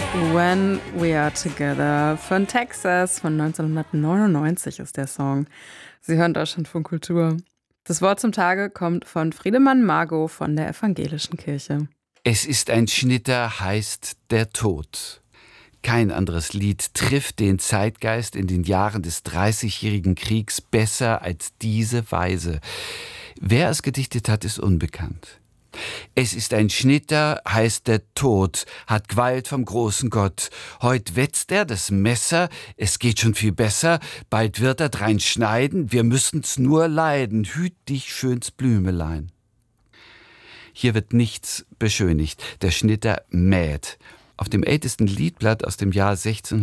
When We Are Together von Texas von 1999 ist der Song. Sie hören Deutschlandfunk Kultur. Das Wort zum Tage kommt von Friedemann Margot von der Evangelischen Kirche. Es ist ein Schnitter, heißt der Tod. Kein anderes Lied trifft den Zeitgeist in den Jahren des Dreißigjährigen Kriegs besser als diese Weise. Wer es gedichtet hat, ist unbekannt. Es ist ein Schnitter, heißt der Tod, hat Gewalt vom großen Gott. Heut wetzt er das Messer, es geht schon viel besser, bald wird er drein schneiden, wir müssen's nur leiden, hüt dich schöns Blümelein. Hier wird nichts beschönigt, der Schnitter mäht. Auf dem ältesten Liedblatt aus dem Jahr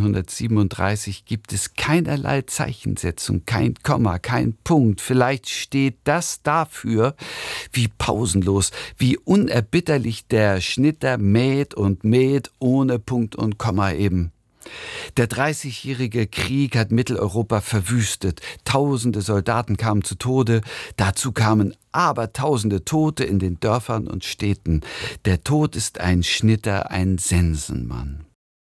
1637 gibt es keinerlei Zeichensetzung, kein Komma, kein Punkt. Vielleicht steht das dafür, wie pausenlos, wie unerbitterlich der Schnitter mäht und mäht ohne Punkt und Komma eben. Der Dreißigjährige Krieg hat Mitteleuropa verwüstet. Tausende Soldaten kamen zu Tode. Dazu kamen abertausende Tote in den Dörfern und Städten. Der Tod ist ein Schnitter, ein Sensenmann.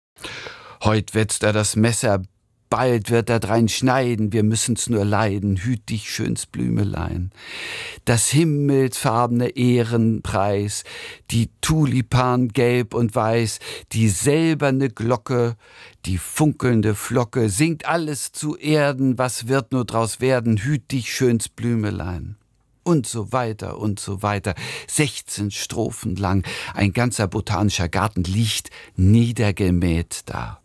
Heut wetzt er das Messer, bald wird er drein schneiden, wir müssen's nur leiden, hüt dich schöns Blümelein. Das himmelsfarbene Ehrenpreis, die Tulipan gelb und weiß, die silberne Glocke, die funkelnde Flocke, singt alles zu Erden, was wird nur draus werden, hüt dich schöns Blümelein. Und so weiter und so weiter. 16 Strophen lang, ein ganzer botanischer Garten liegt niedergemäht da.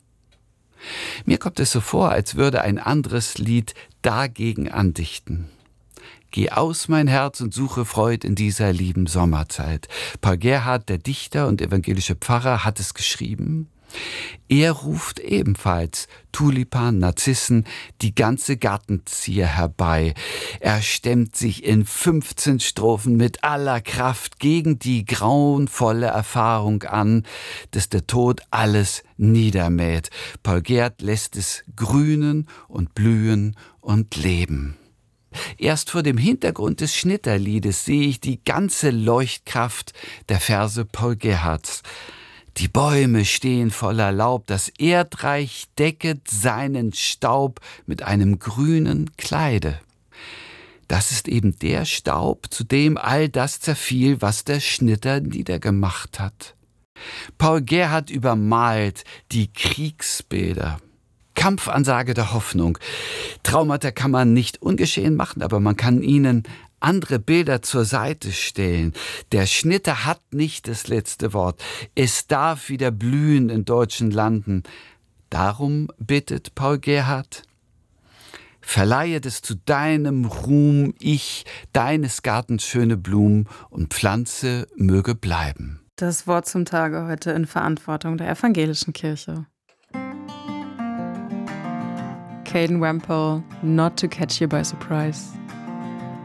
Mir kommt es so vor, als würde ein anderes Lied dagegen andichten. Geh aus, mein Herz, und suche Freud in dieser lieben Sommerzeit. Paul Gerhardt, der Dichter und evangelische Pfarrer, hat es geschrieben. Er ruft ebenfalls Tulipan, Narzissen, die ganze Gartenzier herbei. Er stemmt sich in 15 Strophen mit aller Kraft gegen die grauenvolle Erfahrung an, dass der Tod alles niedermäht. Paul Gerhardt lässt es grünen und blühen und leben. Erst vor dem Hintergrund des Schnitterliedes sehe ich die ganze Leuchtkraft der Verse Paul Gerhardts. Die Bäume stehen voller Laub, das Erdreich decket seinen Staub mit einem grünen Kleide. Das ist eben der Staub, zu dem all das zerfiel, was der Schnitter niedergemacht hat. Paul Gerhardt übermalt die Kriegsbilder. Kampfansage der Hoffnung. Traumata kann man nicht ungeschehen machen, aber man kann ihnen andere Bilder zur Seite stellen. Der Schnitter hat nicht das letzte Wort. Es darf wieder blühen in deutschen Landen. Darum bittet Paul Gerhardt: Verleihet es zu deinem Ruhm, ich, deines Gartens schöne Blumen und Pflanze möge bleiben. Das Wort zum Tage heute in Verantwortung der Evangelischen Kirche. Caden Wempel, Not to Catch You by Surprise.